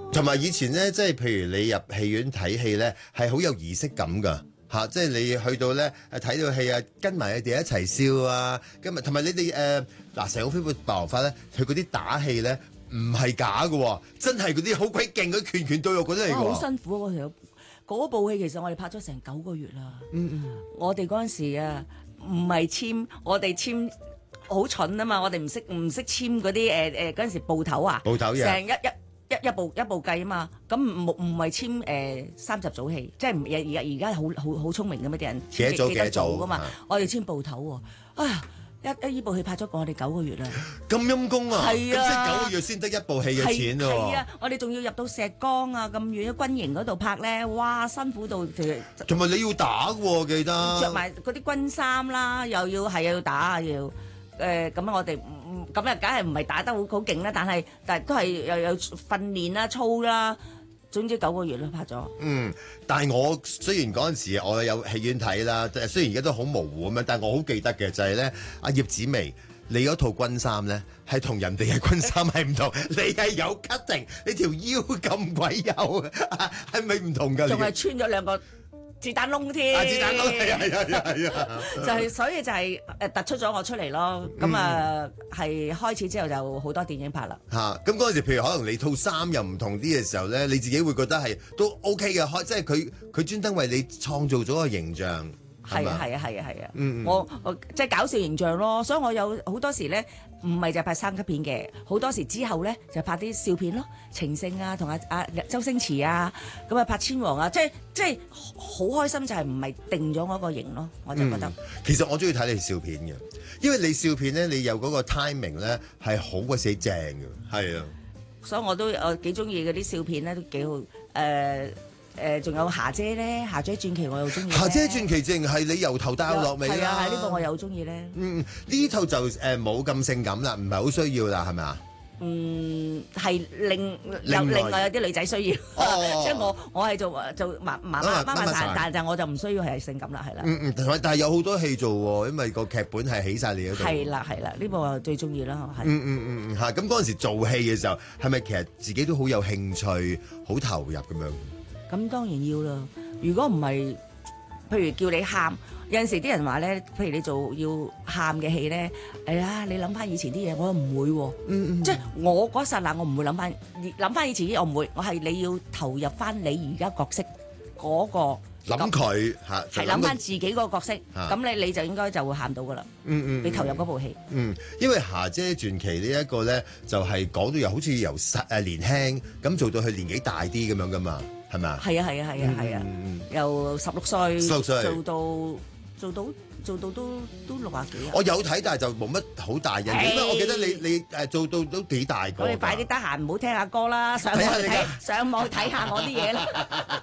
同埋以前咧，即係譬如你入戲院睇戲咧，係好有儀式感㗎。即係你去到咧睇到戲啊，跟埋你哋一齊笑啊，同埋你哋成個飛虎霸王花咧，佢嗰啲打戲咧唔係假嘅喎，真係嗰啲好鬼勁嗰啲拳拳到肉嗰啲嚟㗎。 好辛苦啊！嗰部戲其實我哋拍咗成9個月啦。我哋嗰陣時啊，唔係簽，我哋簽好蠢啊嘛！我哋唔識簽嗰啲嗰陣時部頭啊， 部頭嘢成一部計啊嘛，咁唔係簽30組戲，即係而家好聰明嘅咩啲人幾多組噶嘛，我哋簽部頭喎，呢部戲拍咗我哋9個月啦， 咁陰功啊！ 係啊， 咁即係9個月先得一部戲嘅錢喎。 係啊，我哋仲要入到石崗啊咁遠嘅軍營嗰度拍咧，哇辛苦到同埋你要打嘅喎，記得着埋嗰啲軍衫啦，又要打啊要。咁我哋咁啊，梗係唔係打得好勁啦，但係都係又有訓練啦、操啦，總之9個月啦拍咗。 但係我雖然嗰陣時我有戲院睇啦，雖然而家都好模糊咁樣，但係我好記得嘅就係咧，阿葉子楣你嗰套軍衫咧係同人哋嘅軍衫係唔同，你係有 cutting，你條腰咁鬼幼，係咪唔同㗎？ 仲係穿咗2個子彈窿添， 子彈窿係所以就係突出咗我出嚟咯。咁係開始之後就好多電影拍啦。 咁嗰陣時，譬如可能你套衫又唔同啲嘅時候咧，你自己會覺得係都 OK 嘅，即係佢專登為你創造咗個形象。 係啊，我即係搞笑形象咯，所以我有好多時咧唔係就拍3級片嘅，好多時之後咧就拍啲笑片咯，情聖啊，同阿周星馳啊，咁啊拍千王啊，即係好開心，就係唔係定咗我個型咯，我就覺得。 其實我中意睇你笑片嘅，因為你笑片咧，你有嗰個 timing 咧係好鬼死正嘅，係啊， 所以我幾中意嗰啲笑片咧，都幾好仲有霞姐咧，霞姐傳奇我又中意。 霞姐傳奇正係你由頭到落尾啦。 係啊，呢個我又中意咧。 呢套就冇咁性感啦，唔係好需要啦，係咪啊？ 係另外有啲女仔需要，即係我係做媽媽，但係我就唔需要係性感啦，係啦。 但係有好多戲做喎，因為個劇本係起晒你嗰度。 係啦，呢部我最中意啦，係。 咁嗰陣時做戲嘅時候，係咪其實自己都好有興趣、好投入咁樣？ 咁當然要啦，如果唔係，譬如叫你喊，有陣時啲人話咧，譬如你做要喊嘅戲咧，你諗翻以前啲嘢，我又唔會喎，即係我嗰剎那我唔會諗翻以前啲，我唔會，我係你要投入翻你而家角色嗰個諗佢係諗翻自己個角色，咁你就應該就會喊到噶啦，你投入嗰部戲。 因為霞姐傳奇呢一個咧，就係講到又好似由年輕咁做到佢年紀大啲咁樣噶嘛。係咪啊？係啊，由16歲做到都60幾啊！ 我有睇，但係就冇乜好大印象。因為我記得你做到都幾大個。 我哋快啲得閒唔好聽下歌啦，上網睇下我啲嘢啦。